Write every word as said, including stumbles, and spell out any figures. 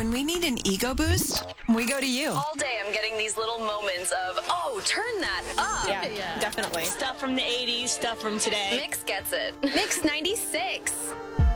when we need an ego boost, we go to you. All day I'm getting these little moments of, oh, turn that up. Yeah, yeah, definitely. Stuff from the eighties, stuff from today. Mix gets it. Mix ninety-six.